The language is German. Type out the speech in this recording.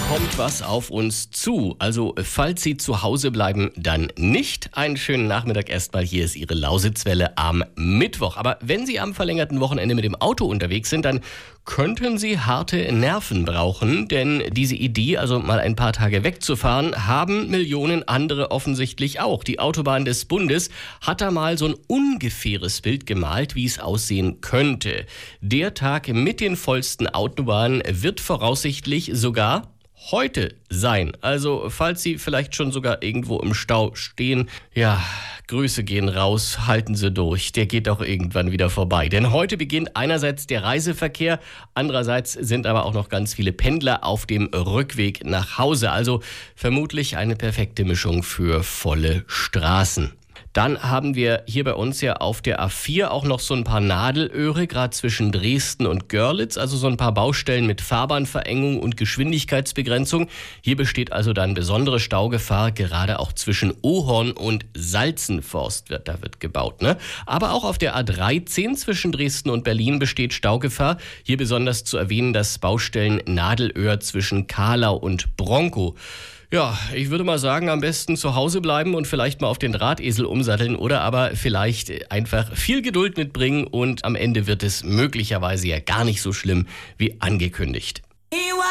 kommt was auf uns zu. Also, falls Sie zu Hause bleiben, dann nicht. Einen schönen Nachmittag erstmal. Hier ist Ihre Lausitzwelle am Mittwoch. Aber wenn Sie am verlängerten Wochenende mit dem Auto unterwegs sind, dann könnten Sie harte Nerven brauchen. Denn diese Idee, also mal ein paar Tage wegzufahren, haben Millionen andere offensichtlich auch. Die Autobahn des Bundes hat da mal so ein ungefähres Bild gemalt, wie es aussehen könnte. Der Tag mit den vollsten Autobahnen wird voraussichtlich sogar heute sein. Also, falls Sie vielleicht schon sogar irgendwo im Stau stehen, ja, Grüße gehen raus, halten Sie durch. Der geht auch irgendwann wieder vorbei. Denn heute beginnt einerseits der Reiseverkehr, andererseits sind aber auch noch ganz viele Pendler auf dem Rückweg nach Hause. Also vermutlich eine perfekte Mischung für volle Straßen. Dann haben wir hier bei uns ja auf der A4 auch noch so ein paar Nadelöhre, gerade zwischen Dresden und Görlitz, also so ein paar Baustellen mit Fahrbahnverengung und Geschwindigkeitsbegrenzung. Hier besteht also dann besondere Staugefahr, gerade auch zwischen Ohorn und Salzenforst da wird gebaut, ne? Aber auch auf der A13 zwischen Dresden und Berlin besteht Staugefahr. Hier besonders zu erwähnen das Baustellen Nadelöhr zwischen Kahlau und Bronkow. Ja, ich würde mal sagen, am besten zu Hause bleiben und vielleicht mal auf den Drahtesel umsatteln oder aber vielleicht einfach viel Geduld mitbringen und am Ende wird es möglicherweise ja gar nicht so schlimm wie angekündigt.